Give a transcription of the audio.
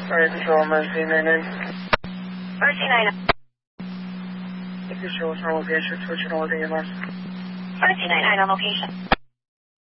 Alright, control emergency 99. Emergency 99. If you're still on location, switching all the EMS. Emergency 99 on location.